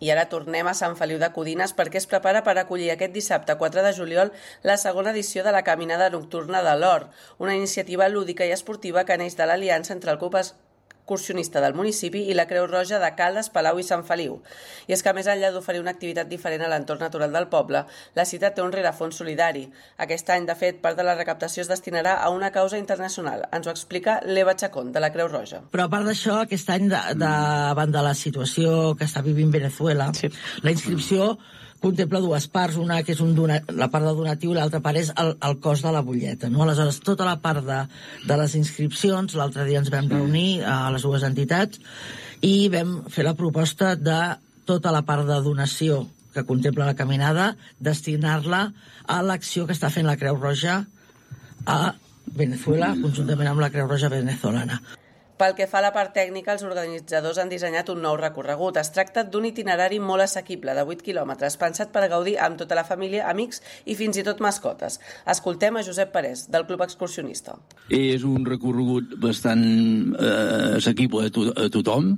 I ara tornem a Sant Feliu de Codines perquè es prepara per acollir aquest dissabte 4 de juliol la segona edició de la Caminada Nocturna de l'Or, una iniciativa lúdica i esportiva que neix de l'aliança entre el Club Excursionista del municipi i la Creu Roja de Caldes, Palau i Sant Feliu. I és que més enllà d'oferir una activitat diferent a l'entorn natural del poble, la cita té un rerefons solidari. Aquest any, de fet, part de la recaptació es destinarà a una causa internacional. Ens ho explica l'Eva Chacón, de la Creu Roja. Però a part d'això, aquest any, davant de la situació que està vivint Venezuela, la inscripció contempla dues parts, una que és la part de donatiu i l'altra part és el cost de la butlleta. No? Aleshores, tota la part de les inscripcions, l'altre dia ens vam reunir a les dues entitats i vam fer la proposta de tota la part de donació que contempla la caminada, destinar-la a l'acció que està fent la Creu Roja a Venezuela, conjuntament amb la Creu Roja venezolana. Pel que fa a la part tècnica, els organitzadors han dissenyat un nou recorregut. Es tracta d'un itinerari molt assequible, de 8 quilòmetres, pensat per gaudir amb tota la família, amics i fins i tot mascotes. Escoltem a Josep Parés, del Club Excursionista. És un recorregut bastant assequible a tothom.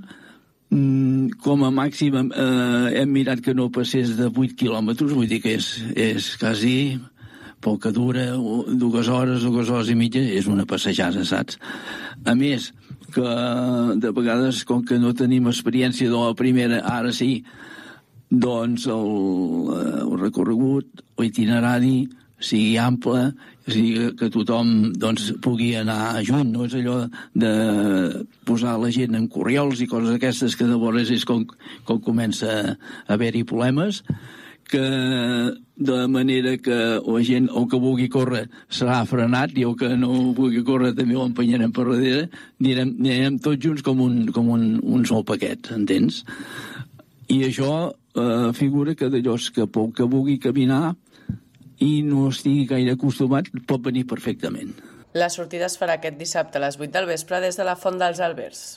Com a màxim hem mirat que no passés de 8 quilòmetres, vull dir que és quasi pel que dura 2 hores i mitja, és una passejada, saps? A més, que de vegades, com que no tenim experiència de la primera, ara sí, doncs el recorregut, l'itinerari, sigui ample, sigui que tothom doncs, pugui anar junt. No és allò de posar la gent en corriols i coses aquestes que de vegades és com comença a haver-hi problemes, que de manera que la gent, el que vulgui córrer serà frenat i el que no vulgui córrer també l'empenyarem per darrere, anirem tots junts com un sol paquet, entens? I això figura que d'allò que pel que vulgui caminar i no estigui gaire acostumat pot venir perfectament. La sortida es farà aquest dissabte a les 8 del vespre des de la Font dels Albergs.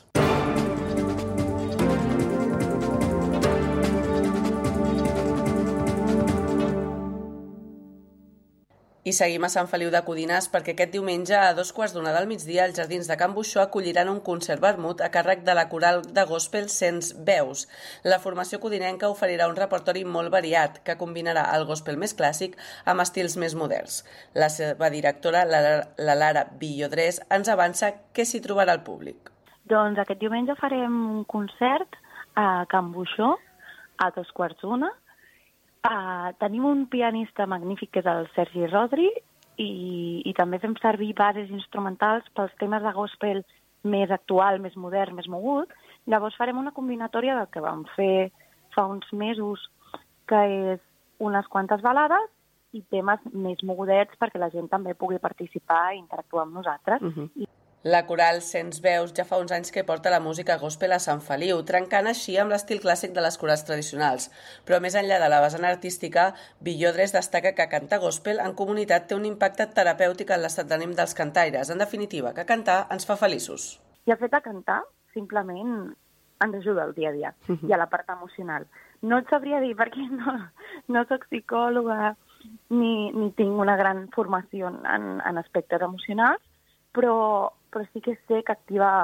I seguim a Sant Feliu de Codines perquè aquest diumenge a 2:15 del migdia els Jardins de Can Buixó acolliran un concert vermut a càrrec de la coral de gospel Sens Veus. La formació codinenca oferirà un repertori molt variat que combinarà el gospel més clàssic amb estils més moderns. La seva directora, la Lara Villodrés, ens avança què s'hi trobarà al públic. Doncs aquest diumenge farem un concert a Can Buixó a 2:15. Tenim un pianista magnífic que és el Sergi Rodri i també fem servir bases instrumentals pels temes de gospel més actual, més modern, més mogut. Llavors farem una combinatòria del que vam fer fa uns mesos, que és unes quantes balades i temes més mogudets perquè la gent també pugui participar i interactuar amb nosaltres. La coral Sens Veus ja fa uns anys que porta la música gospel a Sant Feliu, trencant així amb l'estil clàssic de les corals tradicionals. Però més enllà de la vessant artística, Villodrés destaca que cantar gospel en comunitat té un impacte terapèutic en l'estat d'ànim dels cantaires. En definitiva, que cantar ens fa feliços. I el fet de cantar, simplement, ens ajuda al dia a dia i a la part emocional. No et sabria dir perquè no soc psicòloga ni tinc una gran formació en aspectes emocionals, però sí que sé que activa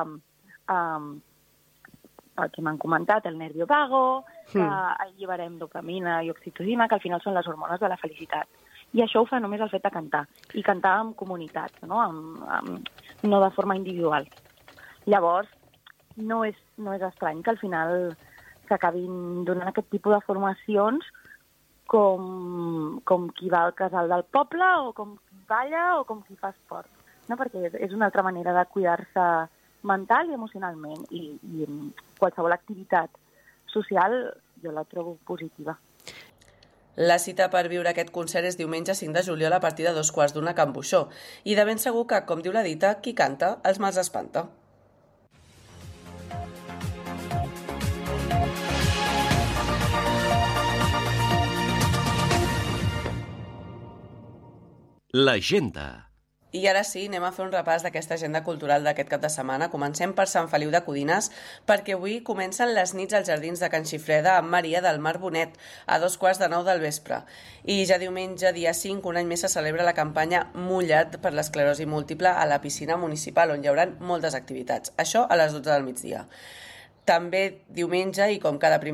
el que m'han comentat, el nervio vago, que alliberem dopamina i oxitocina, que al final són les hormones de la felicitat. I això ho fa només el fet de cantar, i cantar en comunitat, no de forma individual. Llavors, no és estrany que al final s'acabin donant aquest tipus de formacions com qui va al casal del poble, o com qui balla, o com qui fa esport. No, perquè és una altra manera de cuidar-se mental i emocionalment i qualsevol activitat social jo la trobo positiva. La cita per viure aquest concert és diumenge 5 de juliol a partir de 2:15 a Can Buixó i de ben segur que, com diu la dita, qui canta els mals espanta. L'agenda. I ara sí, anem a fer un repàs d'aquesta agenda cultural d'aquest cap de setmana. Comencem per Sant Feliu de Codines, perquè avui comencen les nits als Jardins de Can Xifreda amb Maria del Mar Bonet a 8:45 del vespre. I ja diumenge, dia 5, un any més se celebra la campanya Mulla't per l'esclerosi múltiple a la piscina municipal, on hi haurà moltes activitats. Això a les 12 del migdia. També diumenge, i com cada primer